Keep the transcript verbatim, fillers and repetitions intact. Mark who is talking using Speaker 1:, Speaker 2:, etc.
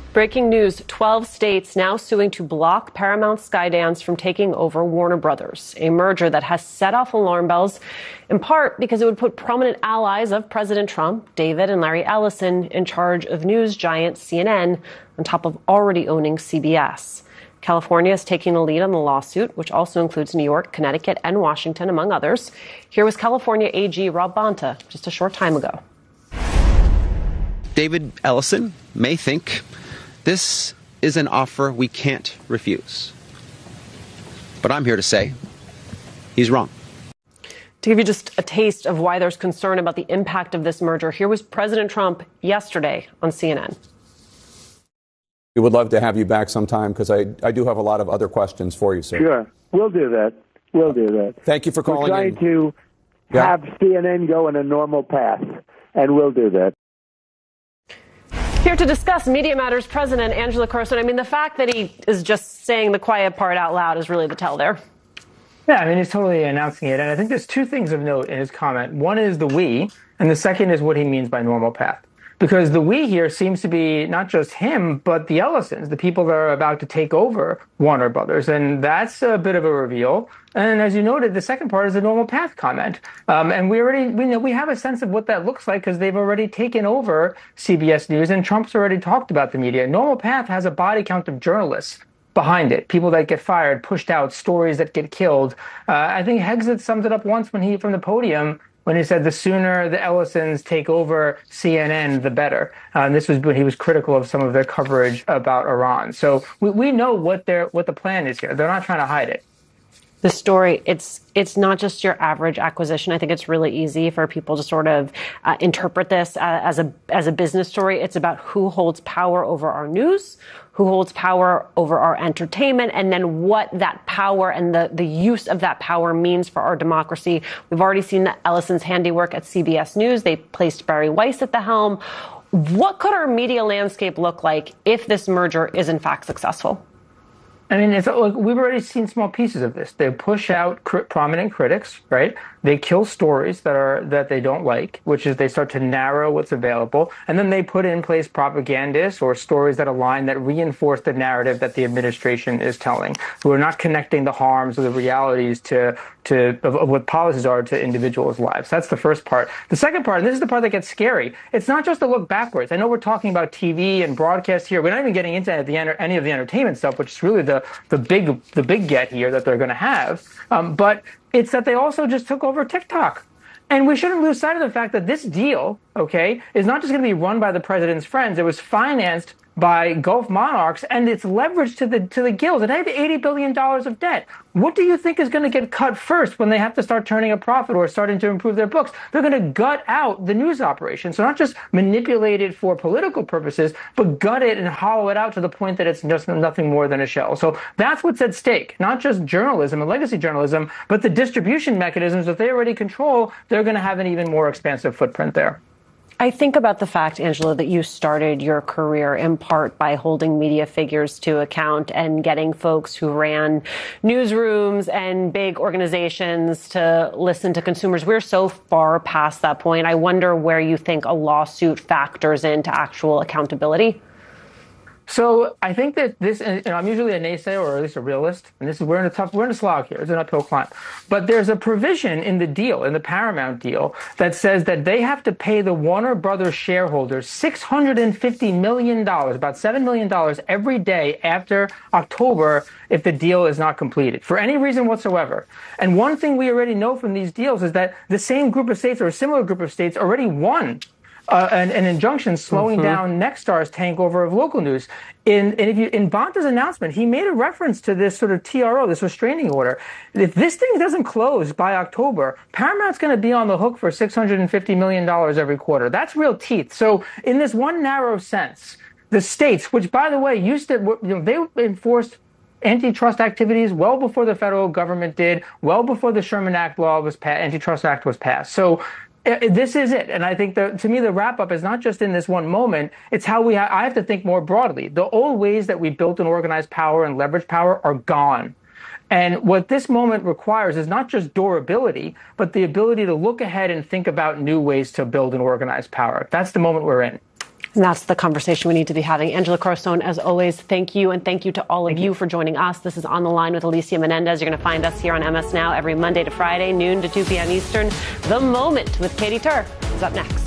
Speaker 1: Breaking news, twelve states now suing to block Paramount Skydance from taking over Warner Brothers, a merger that has set off alarm bells, in part because it would put prominent allies of President Trump, David and Larry Ellison, in charge of news giant C N N, on top of already owning C B S. California is taking the lead on the lawsuit, which also includes New York, Connecticut, and Washington, among others. Here was California A G Rob Bonta just a short time ago.
Speaker 2: David Ellison may think this is an offer we can't refuse. But I'm here to say he's wrong.
Speaker 1: To give you just a taste of why there's concern about the impact of this merger, here was President Trump yesterday on C N N.
Speaker 3: We would love to have you back sometime because I, I do have a lot of other questions for you, sir.
Speaker 4: Sure. We'll do that. We'll do that.
Speaker 3: Thank you for calling
Speaker 4: We're trying
Speaker 3: in.
Speaker 4: to
Speaker 3: Yeah.
Speaker 4: have C N N go in a normal path, and we'll do that.
Speaker 1: Here to discuss Media Matters President Angelo Carusone. I mean, the fact that he is just saying the quiet part out loud is really the tell there.
Speaker 5: Yeah, I mean, he's totally announcing it. And I think there's two things of note in his comment. One is the we, and the second is what he means by normal path. Because the we here seems to be not just him, but the Ellisons, the people that are about to take over Warner Brothers. And that's a bit of a reveal. And as you noted, the second part is the normal path comment. Um, and we already, we know, we have a sense of what that looks like because they've already taken over C B S News and Trump's already talked about the media. Normal path has a body count of journalists behind it, people that get fired, pushed out, stories that get killed. Uh, I think Hegseth summed it up once when he, from the podium, when he said the sooner the Ellisons take over C N N, the better. Uh, and this was when he was critical of some of their coverage about Iran. So we, we know what their what the plan is here. They're not trying to hide it.
Speaker 1: The story, it's it's not just your average acquisition. I think it's really easy for people to sort of uh, interpret this uh, as a as a business story. It's about who holds power over our news, who holds power over our entertainment, and then what that power and the, the use of that power means for our democracy. We've already seen the Ellison's handiwork at C B S News. They placed Barry Weiss at the helm. What could our media landscape look like if this merger is in fact successful?
Speaker 5: I mean, it's like we've already seen small pieces of this. They push out cr- prominent critics, right? They kill stories that are that they don't like, which is they start to narrow what's available, and then they put in place propagandists or stories that align that reinforce the narrative that the administration is telling. Who are not connecting the harms or the realities to to of, of what policies are to individuals' lives. That's the first part. The second part, and this is the part that gets scary. It's not just a look backwards. I know we're talking about T V and broadcast here. We're not even getting into the, any of the entertainment stuff, which is really the the big the big get here that they're going to have. Um, but it's that they also just took over TikTok. And we shouldn't lose sight of the fact that this deal, okay, is not just going to be run by the president's friends. It was financed by Gulf monarchs, and it's leveraged to the to the gills. It had eighty billion dollars of debt. What do you think is going to get cut first when they have to start turning a profit or starting to improve their books? They're going to gut out the news operation. So not just manipulate it for political purposes, but gut it and hollow it out to the point that it's just nothing more than a shell. So that's what's at stake. Not just journalism and legacy journalism, but the distribution mechanisms that they already control. They're going to have an even more expansive footprint there.
Speaker 1: I think about the fact, Angelo, that you started your career in part by holding media figures to account and getting folks who ran newsrooms and big organizations to listen to consumers. We're so far past that point. I wonder where you think a lawsuit factors into actual accountability.
Speaker 5: So I think that this, and I'm usually a naysayer or at least a realist, and this is, we're in a tough, we're in a slog here. It's an uphill climb. But there's a provision in the deal, in the Paramount deal, that says that they have to pay the Warner Brothers shareholders six hundred fifty million dollars, about seven million dollars every day after October if the deal is not completed, for any reason whatsoever. And one thing we already know from these deals is that the same group of states or a similar group of states already won Uh, an, an injunction slowing mm-hmm. down Nexstar's takeover of local news. In, and if you, in Bonta's announcement, he made a reference to this sort of T R O, this restraining order. If this thing doesn't close by October, Paramount's going to be on the hook for six hundred fifty million dollars every quarter. That's real teeth. So in this one narrow sense, the states, which, by the way, used to, you know, they enforced antitrust activities well before the federal government did, well before the Sherman Act law was passed, Antitrust Act was passed. So this is it. And I think that, to me, the wrap-up is not just in this one moment. It's how we ha- I have to think more broadly. The old ways that we built and organized power and leveraged power are gone. And what this moment requires is not just durability, but the ability to look ahead and think about new ways to build and organize power. That's the moment we're in.
Speaker 1: And that's the conversation we need to be having. Angela Corazon, as always, thank you. And thank you to all of you, you for joining us. This is On the Line with Alicia Menendez. You're going to find us here on M S Now every Monday to Friday, noon to two p.m. Eastern. The Moment with Katie Tur is up next.